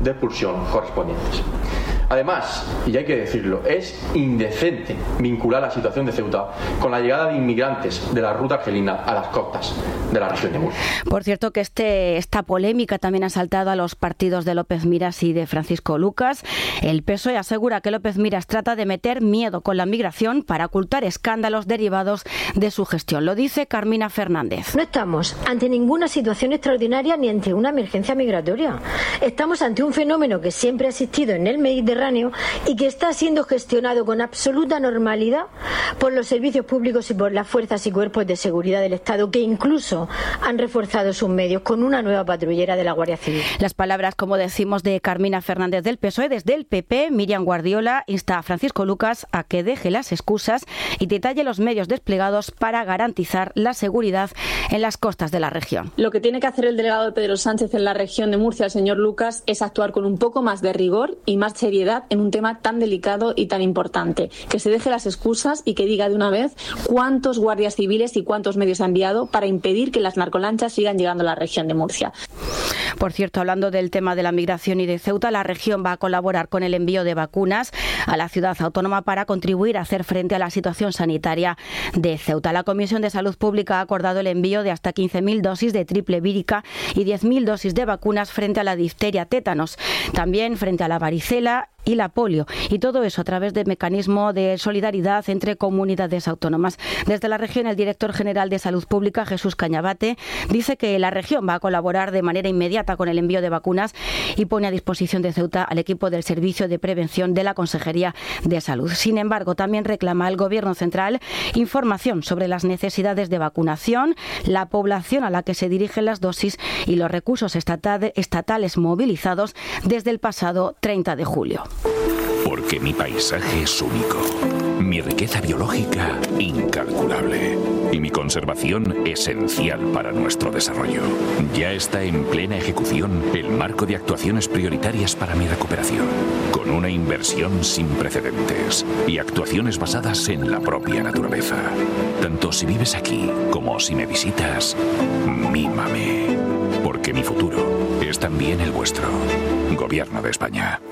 de expulsión correspondientes. Además, y hay que decirlo, es indecente vincular la situación de Ceuta con la llegada de inmigrantes de la ruta argelina a las costas de la región de Murcia. Por cierto que esta polémica también ha saltado a los partidos de López Miras y de Francisco Lucas. El PSOE asegura que López Miras trata de meter miedo con la migración para ocultar escándalos derivados de su gestión. Lo dice Carmina Fernández. No estamos ante ninguna situación extraordinaria ni ante una emergencia migratoria. Estamos ante un fenómeno que siempre ha existido en el Mediterráneo y que está siendo gestionado con absoluta normalidad por los servicios públicos y por las fuerzas y cuerpos de seguridad del Estado, que incluso han reforzado sus medios con una nueva patrullera de la Guardia Civil. Las palabras, como decimos, de Carmina Fernández del PSOE. Desde el PP, Miriam Guardiola insta a Francisco Lucas a que deje las excusas y detalle los medios desplegados para garantizar la seguridad en las costas de la región. Lo que tiene que hacer el delegado de Pedro Sánchez en la región de Murcia, el señor Lucas, es actuar con un poco más de rigor y más seriedad en un tema tan delicado y tan importante. Que se deje las excusas y que diga de una vez cuántos guardias civiles y cuántos medios ha enviado para impedir que las narcolanchas sigan llegando a la región de Murcia. Por cierto, hablando del tema de la migración y de Ceuta, la región va a colaborar con el envío de vacunas a la ciudad autónoma para contribuir a hacer frente a la situación sanitaria de Ceuta. La Comisión de Salud Pública ha acordado el envío de hasta 15.000 dosis de triple vírica y 10.000 dosis de vacunas frente a la difteria, tétanos, también frente a la varicela y la polio, y todo eso a través del mecanismo de solidaridad entre comunidades autónomas. Desde la región, el director general de Salud Pública, Jesús Cañabate, dice que la región va a colaborar de manera inmediata con el envío de vacunas y pone a disposición de Ceuta al equipo del Servicio de Prevención de la Consejería de Salud. Sin embargo, también reclama al Gobierno central información sobre las necesidades de vacunación, la población a la que se dirigen las dosis y los recursos estatales movilizados desde el pasado 30 de julio. Porque mi paisaje es único, mi riqueza biológica incalculable y mi conservación esencial para nuestro desarrollo. Ya está en plena ejecución el marco de actuaciones prioritarias para mi recuperación, con una inversión sin precedentes y actuaciones basadas en la propia naturaleza. Tanto si vives aquí como si me visitas, mímame, porque mi futuro es también el vuestro. Gobierno de España.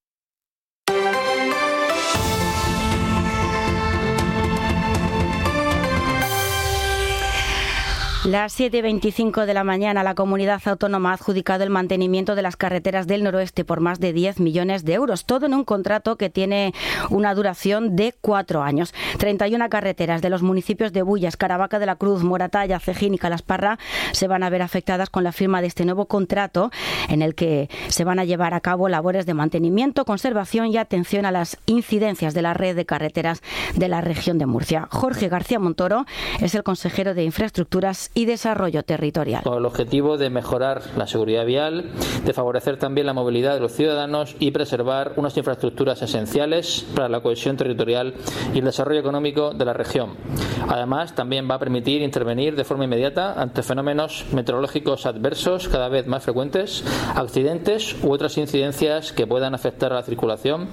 Las 7:25 de la mañana, la comunidad autónoma ha adjudicado el mantenimiento de las carreteras del noroeste por más de 10 millones de euros, todo en un contrato que tiene una duración de 4 años. 31 carreteras de los municipios de Bullas, Caravaca de la Cruz, Moratalla, Cejín y Calasparra se van a ver afectadas con la firma de este nuevo contrato en el que se van a llevar a cabo labores de mantenimiento, conservación y atención a las incidencias de la red de carreteras de la región de Murcia. Jorge García Montoro es el consejero de Infraestructuras y Desarrollo Territorial. Con el objetivo de mejorar la seguridad vial, de favorecer también la movilidad de los ciudadanos y preservar unas infraestructuras esenciales para la cohesión territorial y el desarrollo económico de la región. Además, también va a permitir intervenir de forma inmediata ante fenómenos meteorológicos adversos cada vez más frecuentes, accidentes u otras incidencias que puedan afectar a la circulación.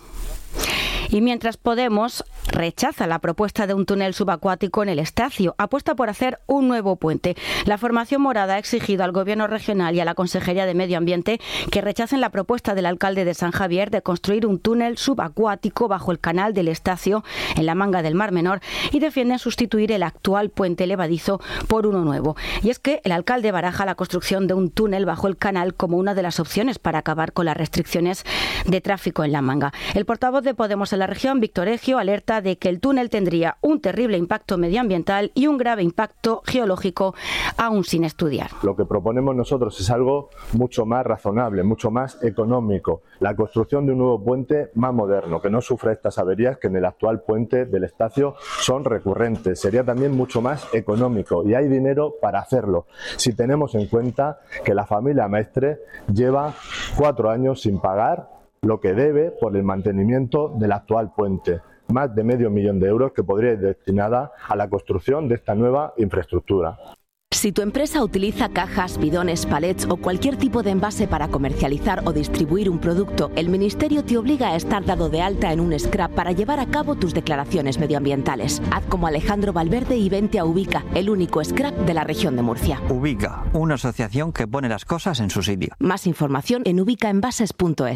Y mientras Podemos rechaza la propuesta de un túnel subacuático en el Estacio, apuesta por hacer un nuevo puente. La formación morada ha exigido al Gobierno regional y a la Consejería de Medio Ambiente que rechacen la propuesta del alcalde de San Javier de construir un túnel subacuático bajo el canal del Estacio en la Manga del Mar Menor y defienden sustituir el actual puente levadizo por uno nuevo. Y es que el alcalde baraja la construcción de un túnel bajo el canal como una de las opciones para acabar con las restricciones de tráfico en la Manga. El portavoz de Podemos en la región, Víctor Egio, alerta de que el túnel tendría un terrible impacto medioambiental y un grave impacto geológico aún sin estudiar. Lo que proponemos nosotros es algo mucho más razonable, mucho más económico. La construcción de un nuevo puente más moderno, que no sufra estas averías que en el actual puente del Estacio son recurrentes. Sería también mucho más económico y hay dinero para hacerlo. Si tenemos en cuenta que la familia Mestre lleva 4 años sin pagar lo que debe por el mantenimiento del actual puente. Más de medio millón de euros que podría ir destinada a la construcción de esta nueva infraestructura. Si tu empresa utiliza cajas, bidones, palets o cualquier tipo de envase para comercializar o distribuir un producto, el Ministerio te obliga a estar dado de alta en un SCRAP para llevar a cabo tus declaraciones medioambientales. Haz como Alejandro Valverde y vente a Ubica, el único SCRAP de la región de Murcia. Ubica, una asociación que pone las cosas en su sitio. Más información en ubicaenvases.es.